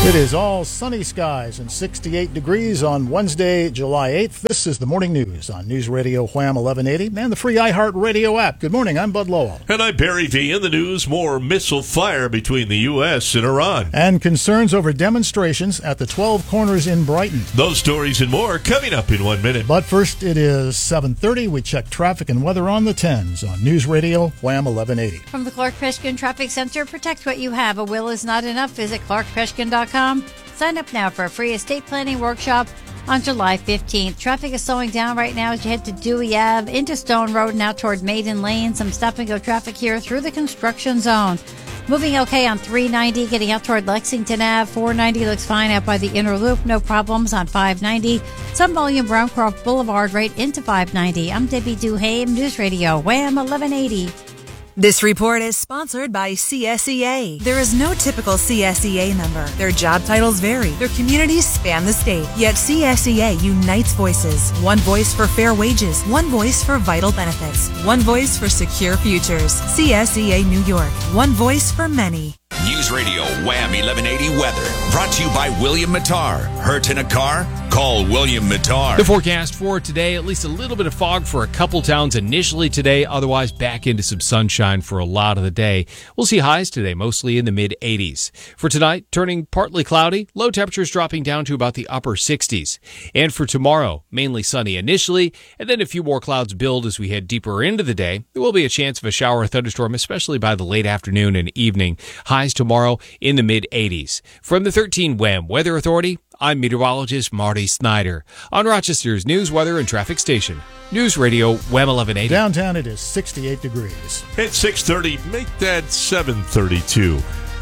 It is all sunny skies and 68 degrees on Wednesday, July 8th. This is the Morning News on News Radio Wham 1180 and the free iHeartRadio app. Good morning, I'm Bud Lowell. And I'm Barry V. In the news, more missile fire between the U.S. and Iran. And concerns over demonstrations at the 12 Corners in Brighton. Those stories and more coming up in 1 minute. But first, it is 7:30. We check traffic and weather on the 10s on News Radio Wham 1180. From the Clark Peshkin Traffic Center, protect what you have. A will is not enough. Visit clarkpeshkin.com. Sign up now for a free estate planning workshop on July 15th. Traffic is slowing down right now as you head to Dewey Ave, into Stone Road, and out toward Maiden Lane. Some stop-and-go traffic here through the construction zone. Moving okay on 390, getting out toward Lexington Ave. 490 looks fine out by the inner loop. No problems on 590. Some volume Browncroft Boulevard right into 590. I'm Debbie Duhame, News Radio Wham 1180. This report is sponsored by CSEA. There is no typical CSEA member. Their job titles vary. Their communities span the state. Yet CSEA unites voices. One voice for fair wages. One voice for vital benefits. One voice for secure futures. CSEA New York. One voice for many. News Radio Wham 1180 weather. Brought to you by William Mattar. Hurt in a car? Call William Mattar. The forecast for today, at least a little bit of fog for a couple towns initially today, otherwise back into some sunshine for a lot of the day. We'll see highs today, mostly in the mid-80s. For tonight, turning partly cloudy, low temperatures dropping down to about the upper 60s. And for tomorrow, mainly sunny initially, and then a few more clouds build as we head deeper into the day. There will be a chance of a shower or thunderstorm, especially by the late afternoon and evening. Highs tomorrow in the mid-80s. From the 13 Wham Weather Authority, I'm meteorologist Marty Snyder on Rochester's news, weather, and traffic station. News Radio Wham 1180. Downtown it is 68 degrees. At 6:30, make that 7:32.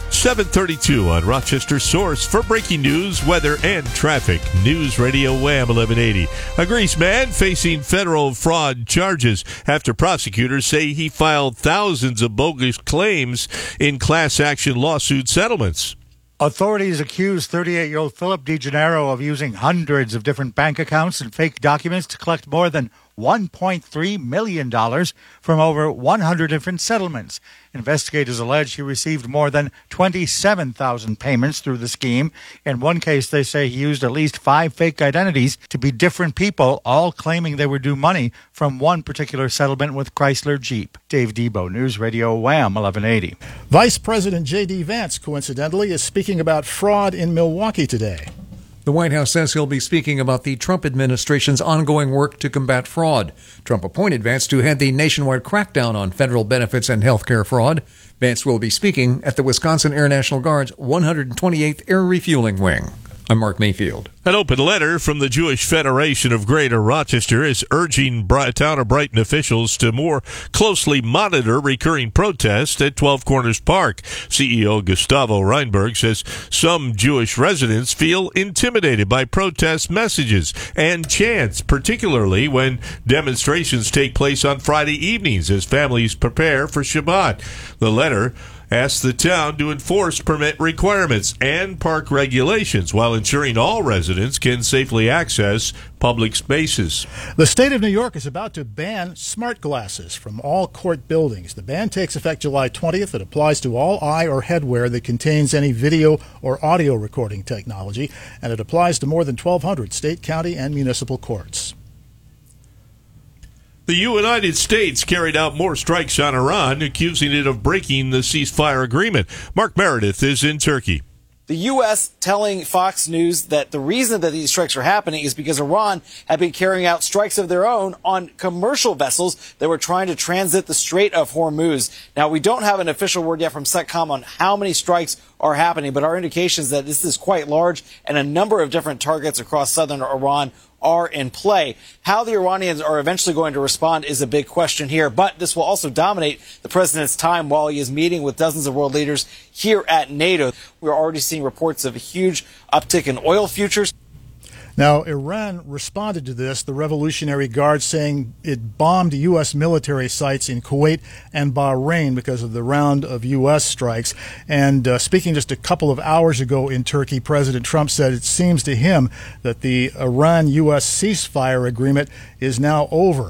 7:32 on Rochester's source for breaking news, weather, and traffic. News Radio Wham 1180. A Greece man facing federal fraud charges after prosecutors say he filed thousands of bogus claims in class action lawsuit settlements. Authorities accuse 38-year-old Philip DeGennaro of using hundreds of different bank accounts and fake documents to collect more than $1.3 million from over 100 different settlements. Investigators allege he received more than 27,000 payments through the scheme. In one case, they say he used at least 5 fake identities to be different people, all claiming they were due money from one particular settlement with Chrysler Jeep. Dave Debo, News Radio Wham 1180. Vice President J.D. Vance, coincidentally, is speaking about fraud in Milwaukee today. The White House says he'll be speaking about the Trump administration's ongoing work to combat fraud. Trump appointed Vance to head the nationwide crackdown on federal benefits and health care fraud. Vance will be speaking at the Wisconsin Air National Guard's 128th Air Refueling Wing. I'm Mark Mayfield. An open letter from the Jewish Federation of Greater Rochester is urging Town of Brighton officials to more closely monitor recurring protests at 12 Corners Park. CEO Gustavo Reinberg says some Jewish residents feel intimidated by protest messages and chants, particularly when demonstrations take place on Friday evenings as families prepare for Shabbat. The letter asks the town to enforce permit requirements and park regulations while ensuring all residents can safely access public spaces. The state of New York is about to ban smart glasses from all court buildings. The ban takes effect July 20th. It applies to all eye or headwear that contains any video or audio recording technology, and it applies to more than 1,200 state, county, and municipal courts. The United States carried out more strikes on Iran, accusing it of breaking the ceasefire agreement. Mark Meredith is in Turkey. The U.S. telling Fox News that the reason that these strikes are happening is because Iran had been carrying out strikes of their own on commercial vessels that were trying to transit the Strait of Hormuz. Now, we don't have an official word yet from CENTCOM on how many strikes are happening, but our indication is that this is quite large and a number of different targets across southern Iran are in play. How the Iranians are eventually going to respond is a big question here, but this will also dominate the president's time while he is meeting with dozens of world leaders here at NATO. We're already seeing reports of a huge uptick in oil futures. Now, Iran responded to this, the Revolutionary Guard saying it bombed U.S. military sites in Kuwait and Bahrain because of the round of U.S. strikes. And speaking just a couple of hours ago in Turkey, President Trump said it seems to him that the Iran-U.S. ceasefire agreement is now over.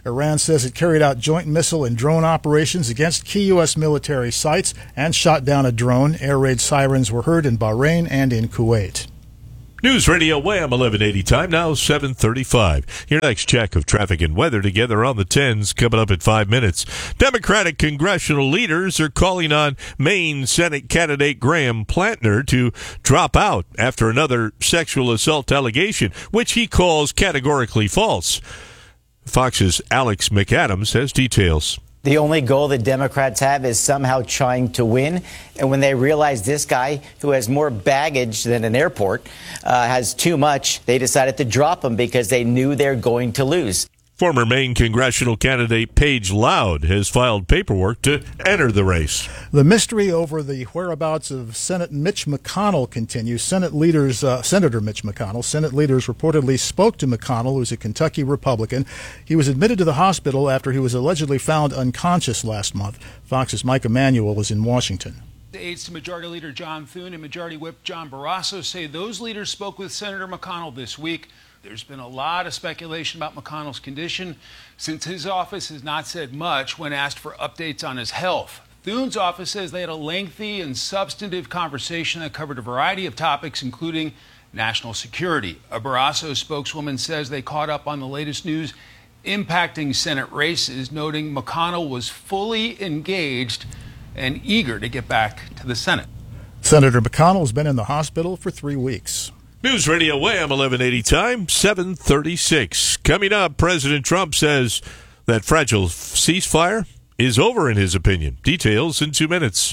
Iran says it carried out joint missile and drone operations against key U.S. military sites and shot down a drone. Air raid sirens were heard in Bahrain and in Kuwait. News Radio Wham 1180 time, now 7:35. Your next check of traffic and weather together on the 10s coming up at 5 minutes. Democratic congressional leaders are calling on Maine Senate candidate Graham Plantner to drop out after another sexual assault allegation, which he calls categorically false. Fox's Alex McAdams has details. The only goal the Democrats have is somehow trying to win. And when they realize this guy, who has more baggage than an airport, has too much, they decided to drop him because they knew they're going to lose. Former Maine congressional candidate Paige Loud has filed paperwork to enter the race. The mystery over the whereabouts of Senate Mitch McConnell continues. Senator Mitch McConnell, Senate leaders reportedly spoke to McConnell, who's a Kentucky Republican. He was admitted to the hospital after he was allegedly found unconscious last month. Fox's Mike Emanuel is in Washington. The aides to Majority Leader John Thune and Majority Whip John Barrasso say those leaders spoke with Senator McConnell this week. There's been a lot of speculation about McConnell's condition since his office has not said much when asked for updates on his health. Thune's office says they had a lengthy and substantive conversation that covered a variety of topics, including national security. A Barrasso spokeswoman says they caught up on the latest news impacting Senate races, noting McConnell was fully engaged and eager to get back to the Senate. Senator McConnell has been in the hospital for 3 weeks. News Radio Wham 1180 time, 7:36. Coming up, President Trump says that fragile ceasefire is over in his opinion. Details in 2 minutes.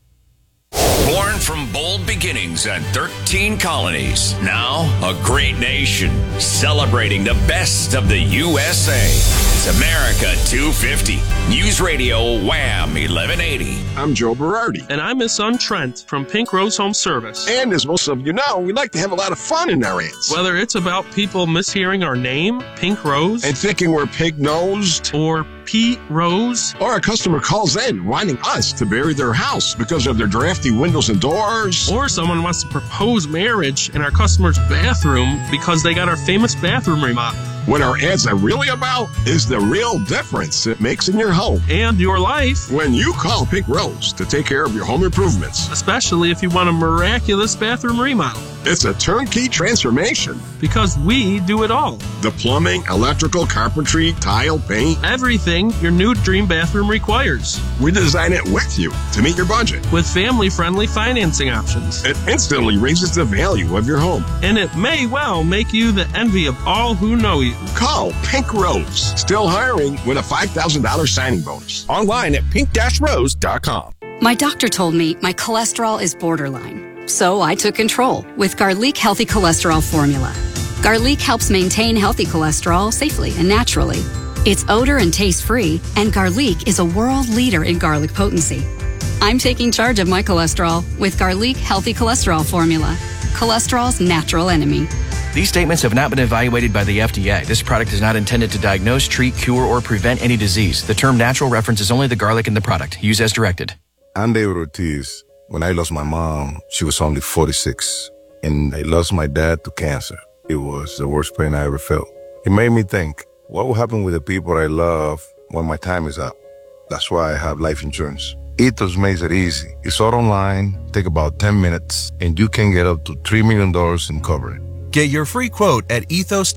Born from bold beginnings and 13 colonies, now a great nation, celebrating the best of the USA. It's America 250. News Radio Wham 1180. I'm Joe Berardi. And I'm his son Trent from Pink Rose Home Service. And as most of you know, we like to have a lot of fun in our ads. Whether it's about people mishearing our name, Pink Rose, and thinking we're pig-nosed, or Pete Rose, or a customer calls in wanting us to bury their house because of their drafty windows and doors, or someone wants to propose marriage in our customer's bathroom because they got our famous bathroom remodel. What our ads are really about is the real difference it makes in your home and your life when you call Pink Rose to take care of your home improvements, especially if you want a miraculous bathroom remodel. It's a turnkey transformation because we do it all. The plumbing, electrical, carpentry, tile, paint, everything your new dream bathroom requires. We design it with you to meet your budget with family-friendly financing options. It instantly raises the value of your home, and it may well make you the envy of all who know you. Call Pink Rose. Still hiring with a $5,000 signing bonus. Online at pink-rose.com. My doctor told me my cholesterol is borderline, so I took control with Garlic Healthy Cholesterol Formula. Garlic helps maintain healthy cholesterol safely and naturally. It's odor and taste-free, and Garlic is a world leader in garlic potency. I'm taking charge of my cholesterol with Garlic Healthy Cholesterol Formula, cholesterol's natural enemy. These statements have not been evaluated by the FDA. This product is not intended to diagnose, treat, cure, or prevent any disease. The term natural references only the garlic in the product. Use as directed. I'm David Ortiz. When I lost my mom, she was only 46, and I lost my dad to cancer. It was the worst pain I ever felt. It made me think, what will happen with the people I love when my time is up? That's why I have life insurance. Ethos makes it easy. It's all online, take about 10 minutes, and you can get up to $3 million in coverage. Get your free quote at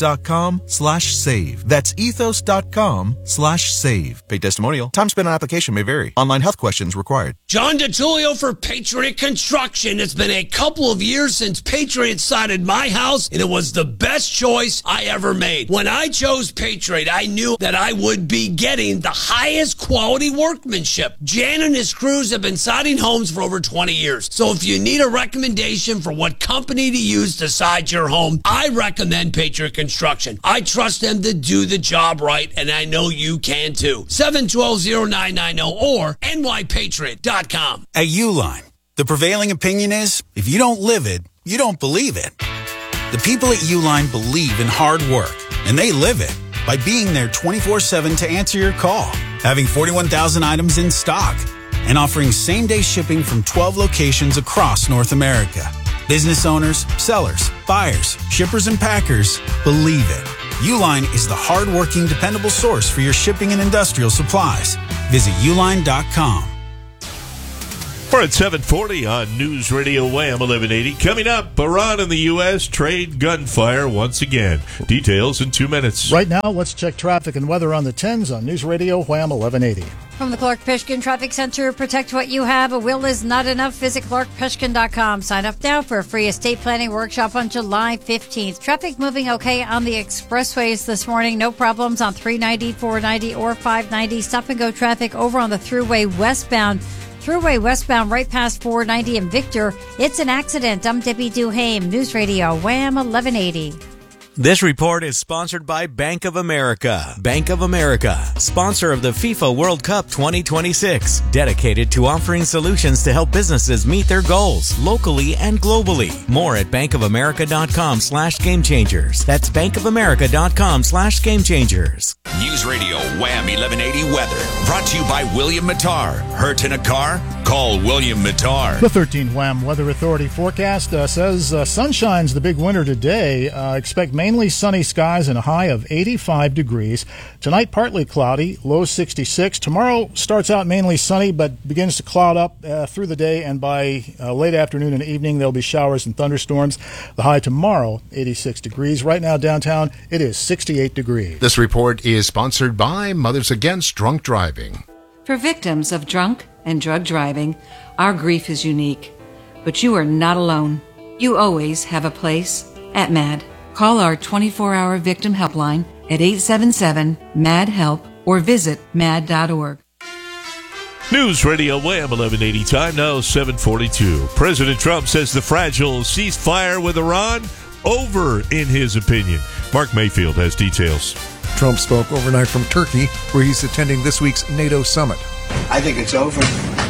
ethos.com/save. That's ethos.com/save. Paid testimonial. Time spent on application may vary. Online health questions required. John DeTullio for Patriot Construction. It's been a couple of years since Patriot sided my house, and it was the best choice I ever made. When I chose Patriot, I knew that I would be getting the highest quality workmanship. Jan and his crews have been siding homes for over 20 years. So if you need a recommendation for what company to use to side your home, I recommend Patriot Construction. I trust them to do the job right, and I know you can too. 712-0990 or nypatriot.com. At Uline, the prevailing opinion is, if you don't live it, you don't believe it. The people at Uline believe in hard work, and they live it by being there 24/7 to answer your call, having 41,000 items in stock, and offering same-day shipping from 12 locations across North America. Business owners, sellers, buyers, shippers, and packers believe it. Uline is the hard-working, dependable source for your shipping and industrial supplies. Visit uline.com. We're at 7:40 on News Radio Wham 1180. Coming up, Iran and the U.S. trade gunfire once again. Details in 2 minutes. Right now, let's check traffic and weather on the 10s on News Radio Wham 1180. From the Clark-Peshkin Traffic Center, protect what you have. A will is not enough. Visit clarkpeshkin.com. Sign up now for a free estate planning workshop on July 15th. Traffic moving okay on the expressways this morning. No problems on 390, 490, or 590. Stop-and-go traffic over on the Thruway westbound. Thruway westbound right past 490 and Victor. It's an accident. I'm Debbie Duhame. News Radio Wham 1180. This report is sponsored by Bank of America. Bank of America, sponsor of the FIFA World Cup 2026, dedicated to offering solutions to help businesses meet their goals locally and globally. More at bankofamerica.com/gamechangers. That's bankofamerica.com/gamechangers. News Radio Wham 1180 weather, brought to you by William Mattar. Hurt in a car? Call William Mattar. The 13 Wham Weather Authority forecast says sunshine's the big winner today. Expect mainly sunny skies and a high of 85 degrees. Tonight, partly cloudy, low 66. Tomorrow starts out mainly sunny, but begins to cloud up through the day, and by late afternoon and evening, there'll be showers and thunderstorms. The high tomorrow, 86 degrees. Right now, downtown, it is 68 degrees. This report is sponsored by Mothers Against Drunk Driving. For victims of drunk and drug driving, our grief is unique. But you are not alone. You always have a place at MAD. Call our 24-hour victim helpline at 877-MAD-HELP or visit mad.org. News Radio Wham 1180 time now 7:42. President Trump says the fragile ceasefire with Iran over in his opinion. Mark Mayfield has details. Trump spoke overnight from Turkey, where he's attending this week's NATO summit. I think it's over.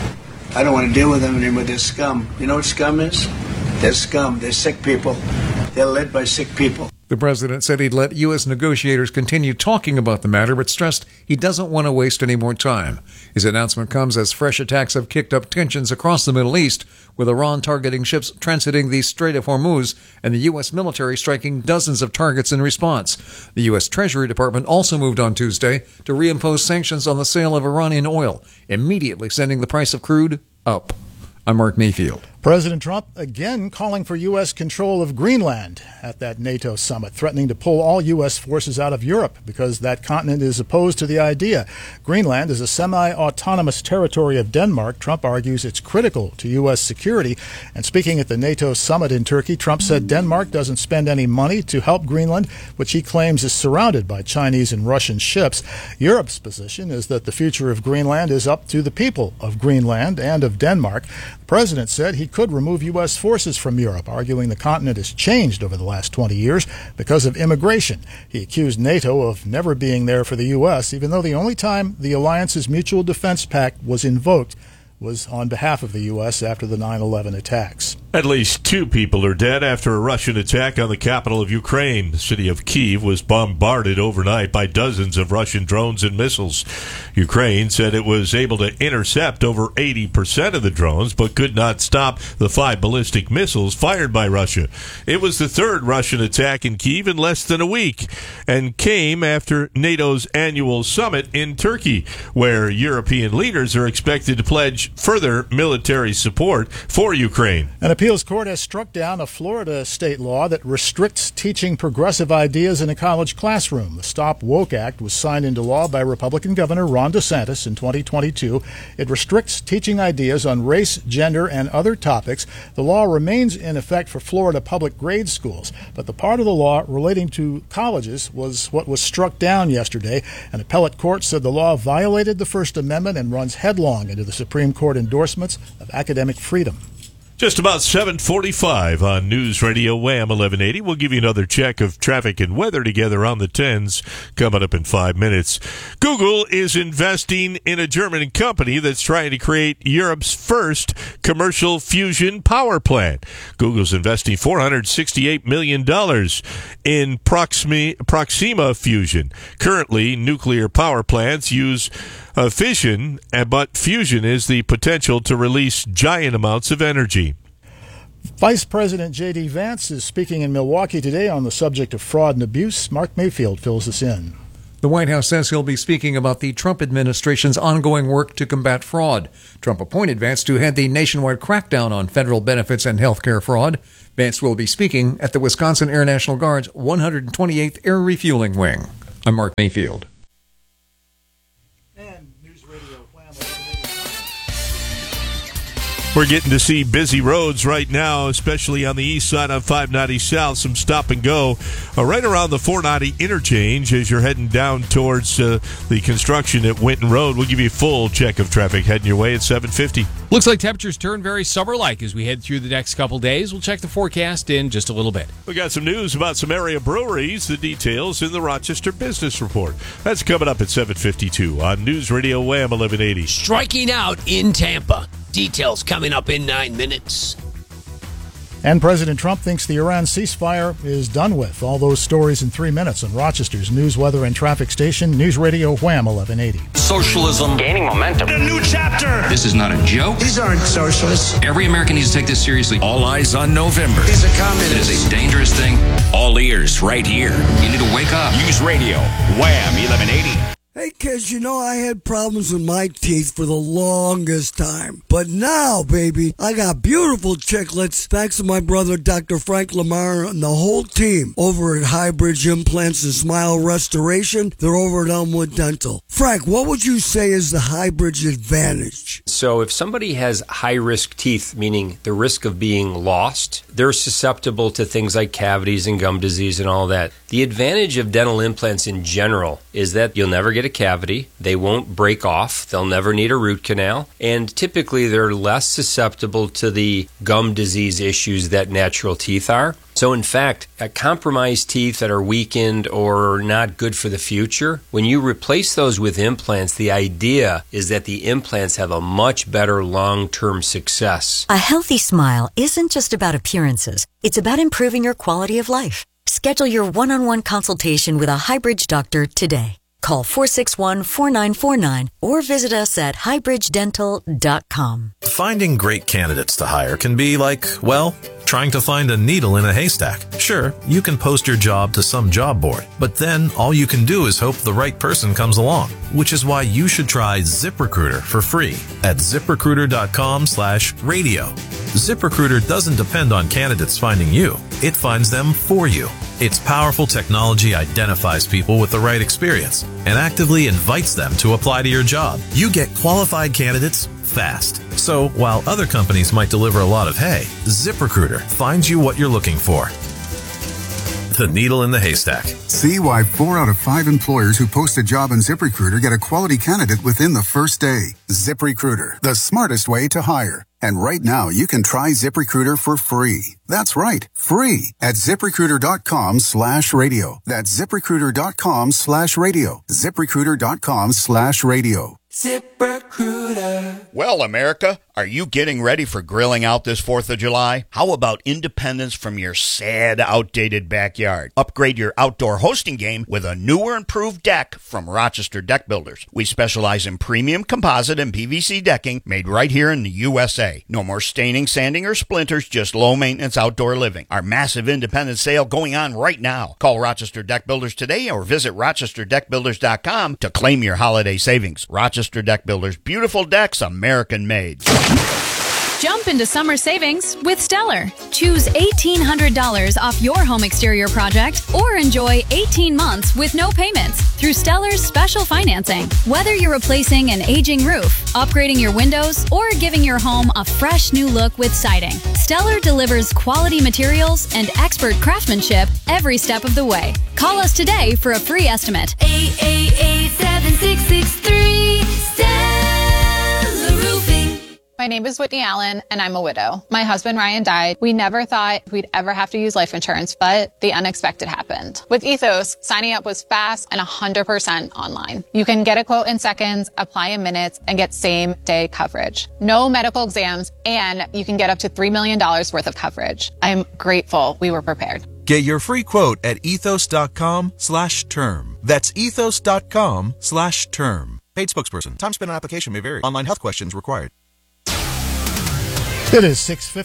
I don't want to deal with them anymore. They're scum. You know what scum is? They're scum. They're sick people. They're led by sick people. The president said he'd let U.S. negotiators continue talking about the matter, but stressed he doesn't want to waste any more time. His announcement comes as fresh attacks have kicked up tensions across the Middle East, with Iran targeting ships transiting the Strait of Hormuz and the U.S. military striking dozens of targets in response. The U.S. Treasury Department also moved on Tuesday to reimpose sanctions on the sale of Iranian oil, immediately sending the price of crude up. I'm Mark Mayfield. President Trump again calling for U.S. control of Greenland at that NATO summit, threatening to pull all U.S. forces out of Europe because that continent is opposed to the idea. Greenland is a semi-autonomous territory of Denmark. Trump argues it's critical to U.S. security. And speaking at the NATO summit in Turkey, Trump said Denmark doesn't spend any money to help Greenland, which he claims is surrounded by Chinese and Russian ships. Europe's position is that the future of Greenland is up to the people of Greenland and of Denmark. The president said he could remove U.S. forces from Europe, arguing the continent has changed over the last 20 years because of immigration. He accused NATO of never being there for the U.S., even though the only time the alliance's Mutual Defense Pact was invoked was on behalf of the U.S. after the 9/11 attacks. At least 2 people are dead after a Russian attack on the capital of Ukraine. The city of Kyiv was bombarded overnight by dozens of Russian drones and missiles. Ukraine said it was able to intercept over 80% of the drones, but could not stop the 5 ballistic missiles fired by Russia. It was the 3rd Russian attack in Kyiv in less than a week, and came after NATO's annual summit in Turkey, where European leaders are expected to pledge further military support for Ukraine. An appeals court has struck down a Florida state law that restricts teaching progressive ideas in a college classroom. The Stop Woke Act was signed into law by Republican Governor Ron DeSantis in 2022. It restricts teaching ideas on race, gender, and other topics. The law remains in effect for Florida public grade schools, but the part of the law relating to colleges was what was struck down yesterday. An appellate court said the law violated the First Amendment and runs headlong into the Supreme Court endorsements of academic freedom. Just about 7:45 on News Radio Wham 1180. We'll give you another check of traffic and weather together on the 10s coming up in 5 minutes. Google is investing in a German company that's trying to create Europe's first commercial fusion power plant. Google's investing $468 million in Proxima Fusion. Currently, nuclear power plants use fission, but fusion is the potential to release giant amounts of energy. Vice President J.D. Vance is speaking in Milwaukee today on the subject of fraud and abuse. Mark Mayfield fills us in. The White House says he'll be speaking about the Trump administration's ongoing work to combat fraud. Trump appointed Vance to head the nationwide crackdown on federal benefits and health care fraud. Vance will be speaking at the Wisconsin Air National Guard's 128th Air Refueling Wing. I'm Mark Mayfield. We're getting to see busy roads right now, especially on the east side on 590 South. Some stop and go right around the 490 interchange as you're heading down towards the construction at Winton Road. We'll give you a full check of traffic heading your way at 7:50. Looks like temperatures turn very summer-like as we head through the next couple days. We'll check the forecast in just a little bit. We got some news about some area breweries. The details in the Rochester Business Report. That's coming up at 7:52 on News Radio Wham 1180. Striking out in Tampa. Details coming up in 9 minutes. And President Trump thinks the Iran ceasefire is done with. All those stories in 3 minutes on Rochester's news, weather, and traffic station, News Radio Wham 1180. Socialism gaining momentum. A new chapter. This is not a joke. These aren't socialists. Every American needs to take this seriously. All eyes on November. These are communists. It is a dangerous thing. All ears right here. You need to wake up. News Radio Wham 1180. Hey kids, you know I had problems with my teeth for the longest time. But now, baby, I got beautiful chiclets thanks to my brother Dr. Frank Lamar and the whole team over at Highbridge Implants and Smile Restoration. They're over at Elmwood Dental. Frank, what would you say is the Highbridge advantage? So if somebody has high-risk teeth, meaning the risk of being lost, they're susceptible to things like cavities and gum disease and all that. The advantage of dental implants in general is that you'll never get a cavity, they won't break off, they'll never need a root canal, and typically they're less susceptible to the gum disease issues that natural teeth are. So in fact, compromised teeth that are weakened or not good for the future, when you replace those with implants, the idea is that the implants have a much better long-term success. A healthy smile isn't just about appearances, it's about improving your quality of life. Schedule your one-on-one consultation with a Highbridge doctor today. Call 461-4949 or visit us at highbridgedental.com. Finding great candidates to hire can be like, well, trying to find a needle in a haystack. Sure, you can post your job to some job board, but then all you can do is hope the right person comes along, which is why you should try ZipRecruiter for free at ZipRecruiter.com/radio. ZipRecruiter doesn't depend on candidates finding you. It finds them for you. Its powerful technology identifies people with the right experience and actively invites them to apply to your job. You get qualified candidates fast. So while other companies might deliver a lot of hay, ZipRecruiter finds you what you're looking for. The needle in the haystack. See why 4 out of 5 employers who post a job on ZipRecruiter get a quality candidate within the first day. ZipRecruiter, the smartest way to hire. And right now, you can try ZipRecruiter for free. That's right, free at ZipRecruiter.com/radio. That's ZipRecruiter.com/radio. ZipRecruiter.com/radio. ZipRecruiter. Well, America, are you getting ready for grilling out this 4th of July? How about independence from your sad, outdated backyard? Upgrade your outdoor hosting game with a newer, improved deck from Rochester Deck Builders. We specialize in premium composite and PVC decking made right here in the USA. No more staining, sanding, or splinters, just low-maintenance outdoor living. Our massive independent sale going on right now. Call Rochester Deck Builders today or visit RochesterDeckBuilders.com to claim your holiday savings. Rochester Deck Builders, beautiful decks, American made. Jump into summer savings with Stellar. Choose $1,800 off your home exterior project or enjoy 18 months with no payments through Stellar's special financing. Whether you're replacing an aging roof, upgrading your windows, or giving your home a fresh new look with siding, Stellar delivers quality materials and expert craftsmanship every step of the way. Call us today for a free estimate. 888-7663 Stellar Roofing. My name is Whitney Allen, and I'm a widow. My husband, Ryan, died. We never thought we'd ever have to use life insurance, but the unexpected happened. With Ethos, signing up was fast and 100% online. You can get a quote in seconds, apply in minutes, and get same-day coverage. No medical exams, and you can get up to $3 million worth of coverage. I'm grateful we were prepared. Get your free quote at ethos.com/term. That's ethos.com/term. Paid spokesperson. Time spent on application may vary. Online health questions required. It is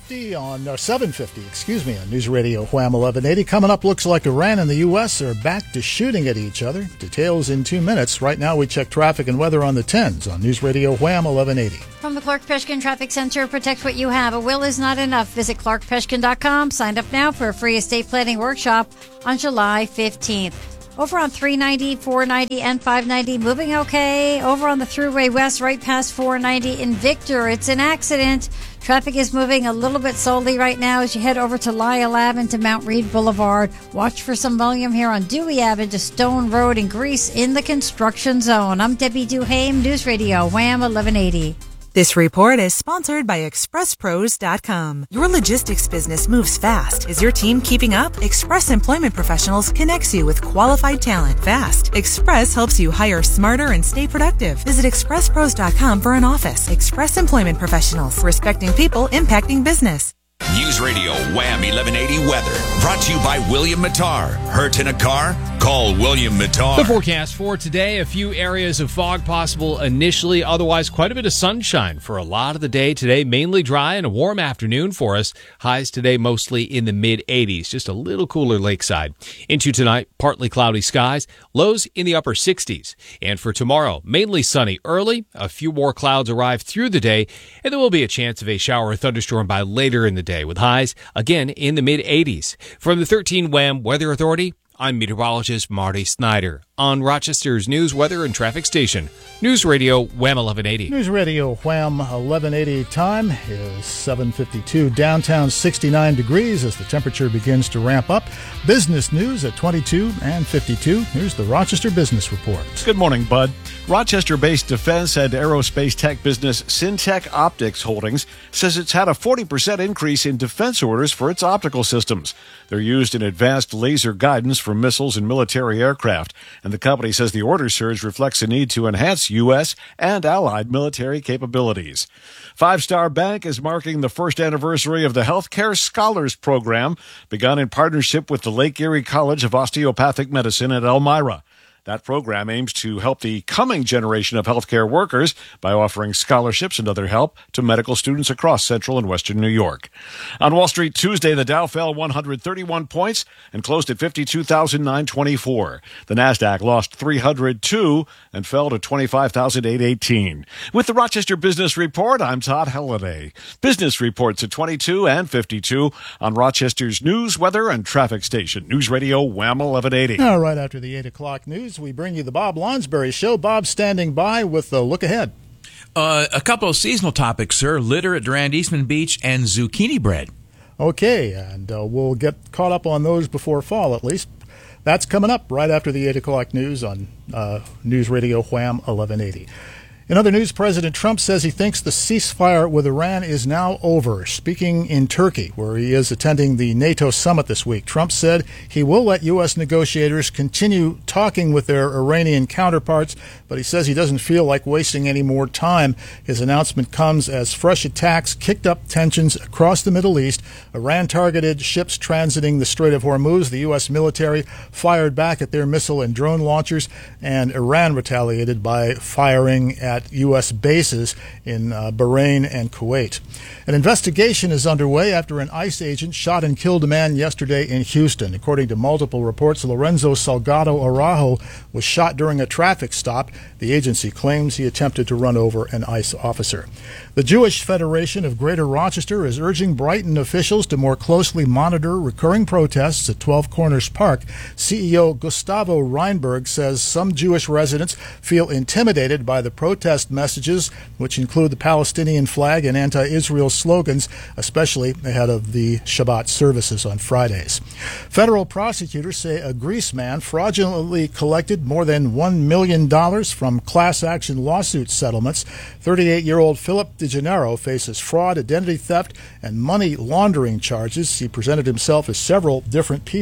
7:50 on News Radio Wham 1180. Coming up, looks like Iran and the U.S. are back to shooting at each other. Details in 2 minutes. Right now, we check traffic and weather on the 10s on News Radio Wham 1180. From the Clark Peshkin Traffic Center, protect what you have. A will is not enough. Visit clarkpeshkin.com. Sign up now for a free estate planning workshop on July 15th. Over on 390, 490, and 590, moving okay. Over on the Thruway West, right past 490 in Victor, it's an accident. Traffic is moving a little bit slowly right now as you head over to Lyle Ave into Mount Read Boulevard. Watch for some volume here on Dewey Ave into Stone Road and Grease in the construction zone. I'm Debbie Duhame, News Radio, Wham 1180. This report is sponsored by ExpressPros.com. Your logistics business moves fast. Is your team keeping up? Express Employment Professionals connects you with qualified talent fast. Express helps you hire smarter and stay productive. Visit ExpressPros.com for an office. Express Employment Professionals. Respecting people, impacting business. News Radio Wham 1180 weather. Brought to you by William Mattar. Hurt in a car? Call William Mattar. The forecast for today, a few areas of fog possible initially, otherwise quite a bit of sunshine for a lot of the day today. Mainly dry and a warm afternoon for us. Highs today mostly in the mid-80s, just a little cooler lakeside. Into tonight, partly cloudy skies, lows in the upper 60s. And for tomorrow, mainly sunny early, a few more clouds arrive through the day, and there will be a chance of a shower or thunderstorm by later in the day, with highs again in the mid-80s. From the 13 Wham Weather Authority, I'm meteorologist Marty Snyder on Rochester's news, weather, and traffic station. News Radio Wham 1180. News Radio Wham 1180 time is 7:52. Downtown 69 degrees as the temperature begins to ramp up. Business news at 22 and 52. Here's the Rochester Business Report. Good morning, Bud. Rochester-based defense and aerospace tech business Syntec Optics Holdings says it's had a 40% increase in defense orders for its optical systems. They're used in advanced laser guidance for missiles and military aircraft, and the company says the order surge reflects a need to enhance U.S. and allied military capabilities. Five Star Bank is marking the first anniversary of the Healthcare Scholars Program, begun in partnership with the Lake Erie College of Osteopathic Medicine at Elmira. That program aims to help the coming generation of healthcare workers by offering scholarships and other help to medical students across central and western New York. On Wall Street Tuesday, the Dow fell 131 points and closed at 52,924. The Nasdaq lost 302 and fell to 25,818. With the Rochester Business Report, I'm Todd Halliday. Business reports at 22 and 52 on Rochester's news, weather, and traffic station, News Radio Wham 1180. All right, after the 8 o'clock news, we bring you the Bob Lonsberry Show. Bob standing by with the look ahead. A couple of seasonal topics, sir. Litter at Durand Eastman Beach and zucchini bread. Okay, and we'll get caught up on those before fall, at least. That's coming up right after the 8 o'clock news on News Radio Wham 1180. In other news, President Trump says he thinks the ceasefire with Iran is now over. Speaking in Turkey, where he is attending the NATO summit this week, Trump said he will let U.S. negotiators continue talking with their Iranian counterparts, but he says he doesn't feel like wasting any more time. His announcement comes as fresh attacks kicked up tensions across the Middle East. Iran targeted ships transiting the Strait of Hormuz. The U.S. military fired back at their missile and drone launchers, and Iran retaliated by firing at U.S. bases in Bahrain and Kuwait. An investigation is underway after an ICE agent shot and killed a man yesterday in Houston. According to multiple reports, Lorenzo Salgado Araujo was shot during a traffic stop. The agency claims he attempted to run over an ICE officer. The Jewish Federation of Greater Rochester is urging Brighton officials to more closely monitor recurring protests at 12 Corners Park. CEO Gustavo Reinberg says some Jewish residents feel intimidated by the protest messages, which include the Palestinian flag and anti-Israel slogans, especially ahead of the Shabbat services on Fridays. Federal prosecutors say a Greece man fraudulently collected more than $1 million from class action lawsuit settlements. 38-year-old Philip DeGennaro faces fraud, identity theft, and money laundering charges. He presented himself as several different people.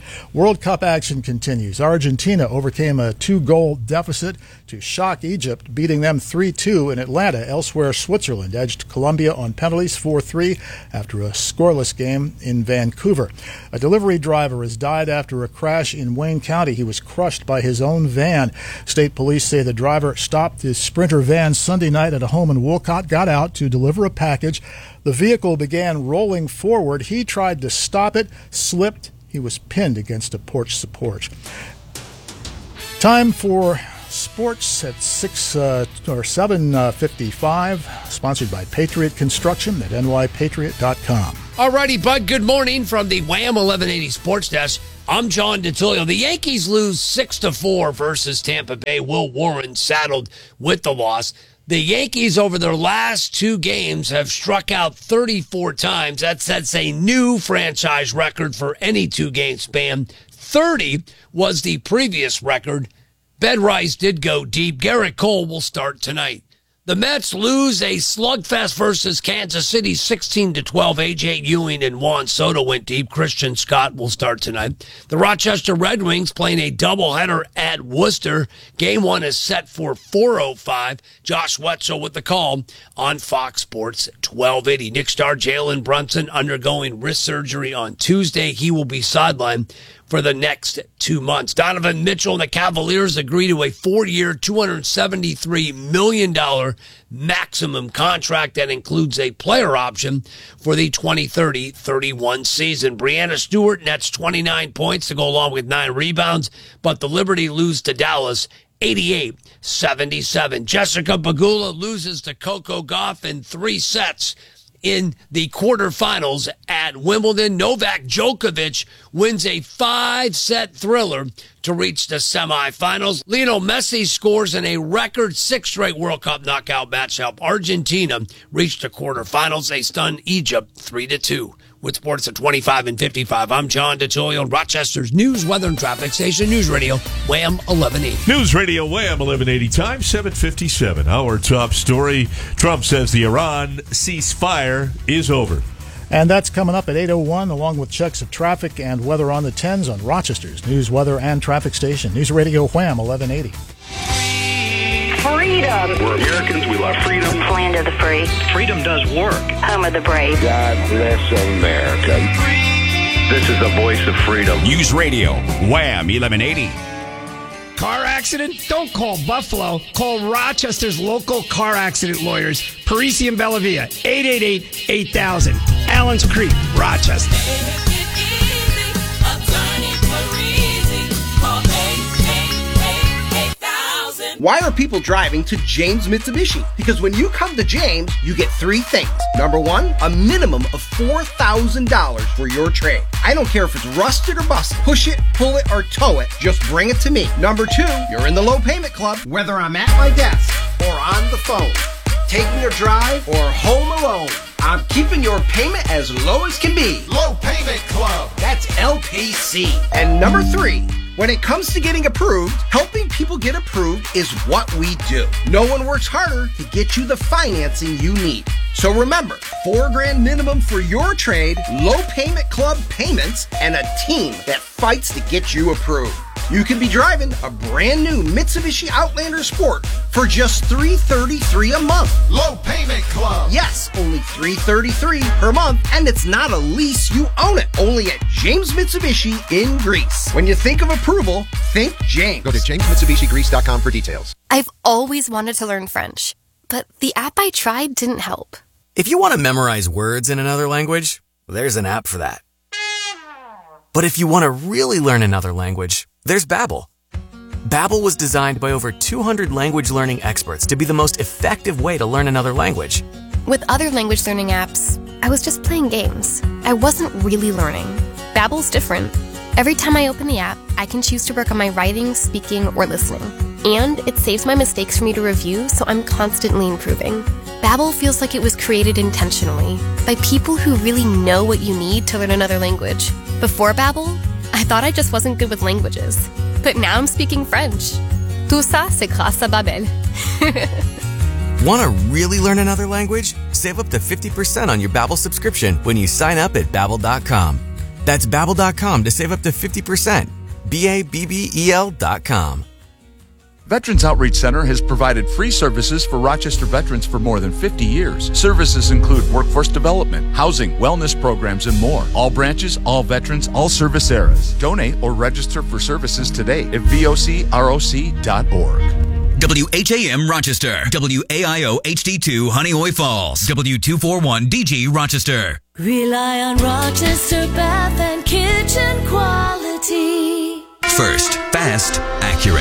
World Cup action continues. Argentina overcame a 2-goal deficit to shock Egypt, beating them 3-2 in Atlanta. Elsewhere, Switzerland edged Colombia on penalties 4-3 after a scoreless game in Vancouver. A delivery driver has died after a crash in Wayne County. He was crushed by his own van. State police say the driver stopped his Sprinter van Sunday night at a home in Wolcott, got out to deliver a package. The vehicle began rolling forward. He tried to stop it, slipped. He was pinned against a porch support. Time for sports at 7:55. Sponsored by Patriot Construction at nypatriot.com. All righty, Bud. Good morning from the Wham 1180 Sports Desk. I'm John DeTullio. The Yankees lose 6-4 versus Tampa Bay. Will Warren saddled with the loss. The Yankees over their last 2 games have struck out 34 times. That's a new franchise record for any 2-game span. 30 was the previous record. Ben Rice did go deep. Garrett Cole will start tonight. The Mets lose a slugfest versus Kansas City 16-12. A.J. Ewing and Juan Soto went deep. Christian Scott will start tonight. The Rochester Red Wings playing a doubleheader at Worcester. Game 1 is set for 4:05. Josh Wetzel with the call on Fox Sports 1280. Nick star Jalen Brunson undergoing wrist surgery on Tuesday. He will be sidelined for the next 2 months. Donovan Mitchell and the Cavaliers agree to a 4-year, $273 million maximum contract that includes a player option for the 2030-31 season. Breanna Stewart nets 29 points to go along with 9 rebounds, but the Liberty lose to Dallas 88-77. Jessica Pegula loses to Coco Gauff in 3 sets in the quarterfinals at Wimbledon. Novak Djokovic wins a 5-set thriller to reach the semifinals. Lionel Messi scores in a record 6th straight World Cup knockout match to help Argentina reach the quarterfinals. They stunned Egypt 3-2. With sports at 25 and 55, I'm John DeTullio, Rochester's news, weather, and traffic station, News Radio, Wham 1180. News Radio, Wham 1180, time 7:57. Our top story, Trump says the Iran ceasefire is over. And that's coming up at 8:01, along with checks of traffic and weather on the 10s on Rochester's news, weather, and traffic station, News Radio, Wham 1180. Freedom. We're Americans. We love freedom. Land of the free. Freedom does work. Home of the brave. God bless America. This is the voice of freedom. News Radio, Wham 1180. Car accident? Don't call Buffalo. Call Rochester's local car accident lawyers, Parisi and Bellavia, 888-8000. Allen's Creek, Rochester. Why are people driving to James Mitsubishi? Because when you come to James, you get 3 things. Number 1, a minimum of $4,000 for your trade. I don't care if it's rusted or busted. Push it, pull it, or tow it. Just bring it to me. Number 2, you're in the low payment club, whether I'm at my desk or on the phone, taking a drive or home alone. I'm keeping your payment as low as can be. Low Payment Club. That's LPC. And number 3, when it comes to getting approved, helping people get approved is what we do. No one works harder to get you the financing you need. So remember, $4,000 minimum for your trade, low payment club payments, and a team that fights to get you approved. You can be driving a brand new Mitsubishi Outlander Sport for just $333 a month. Low Payment Club. Yes, only $333 per month, and it's not a lease, you own it. Only at James Mitsubishi in Greece. When you think of approval, think James. Go to jamesmitsubishigreece.com for details. I've always wanted to learn French, but the app I tried didn't help. If you want to memorize words in another language, there's an app for that. But if you want to really learn another language, there's Babbel. Babbel was designed by over 200 language learning experts to be the most effective way to learn another language. With other language learning apps, I was just playing games. I wasn't really learning. Babbel's different. Every time I open the app, I can choose to work on my writing, speaking, or listening. And it saves my mistakes for me to review, so I'm constantly improving. Babbel feels like it was created intentionally by people who really know what you need to learn another language. Before Babbel, I thought I just wasn't good with languages. But now I'm speaking French. Tout ça, c'est grâce à Babbel. Want to really learn another language? Save up to 50% on your Babbel subscription when you sign up at Babbel.com. That's Babbel.com to save up to 50%. BABBEL.com. Veterans Outreach Center has provided free services for Rochester veterans for more than 50 years. Services include workforce development, housing, wellness programs, and more. All branches, all veterans, all service eras. Donate or register for services today at vocroc.org. WHAM Rochester, WAIO HD2 Honeoye Falls, W241 DG Rochester. Rely on Rochester Bath and Kitchen quality. First, fast, accurate.